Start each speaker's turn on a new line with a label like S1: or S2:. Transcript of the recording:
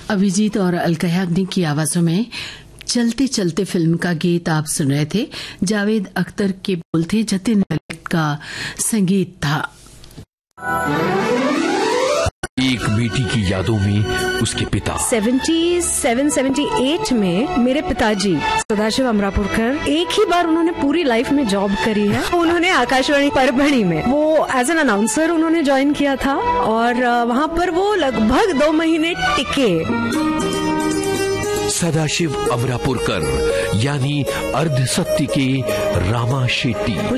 S1: अभिजीत और अलका याग्निक की आवाजों में चलते चलते फिल्म का गीत आप सुन रहे थे। जावेद अख्तर के बोल थे, जतिन मलिक का संगीत था।
S2: एक बेटी की यादों में उसके पिता
S3: 77-78 में मेरे पिताजी सदाशिव अमरापुरकर, एक ही बार उन्होंने पूरी लाइफ में जॉब करी है। उन्होंने आकाशवाणी परभणी में वो एज एन अनाउंसर उन्होंने ज्वाइन किया था और वहाँ पर वो लगभग 2 महीने टिके।
S2: सदाशिव अमरापुरकर यानी अर्ध सत्य के रामा शेट्टी।